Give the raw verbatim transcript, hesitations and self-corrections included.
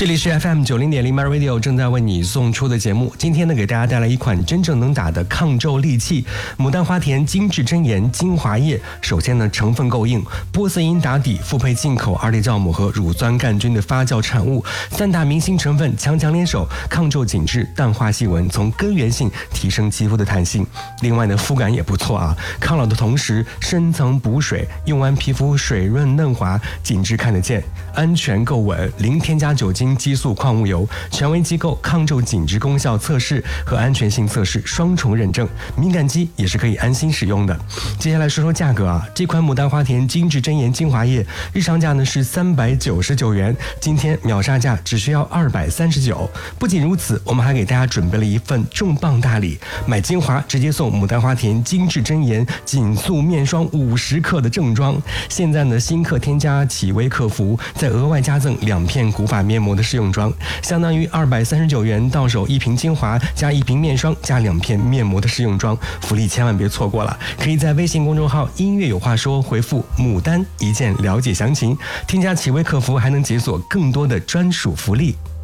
这里是 F M 九零点零 My Radio 正在为你送出的节目。今天呢，给大家带来一款真正能打的抗皱利器——牡丹花田精致真颜精华液。首先呢，成分够硬，波色因打底，复配进口二裂酵母和乳酸杆菌的发酵产物，三大明星成分强强联手，抗皱紧致，淡化细纹，从根源性提升肌肤的弹性。另外呢，肤感也不错啊，抗老的同时深层补水，用完皮肤水润嫩滑，紧致看得见，安全够稳，零添加酒精、激素、矿物油，权威机构抗皱紧致功效测试和安全性测试双重认证，敏感肌也是可以安心使用的。接下来说说价格啊，这款牡丹花田精致真颜精华液日常价呢是三百九十九元，今天秒杀价只需要二百三十九。不仅如此，我们还给大家准备了一份重磅大礼，买精华直接送牡丹花田精致真颜紧塑面霜五十克的正装。现在呢，新客添加企微客服，再额外加赠两片古法面膜的试用装，相当于二百三十九元到手一瓶精华加一瓶面霜加两片面膜的试用装，福利千万别错过了。可以在微信公众号音乐有话说回复牡丹一键了解详情，添加企微客服还能解锁更多的专属福利。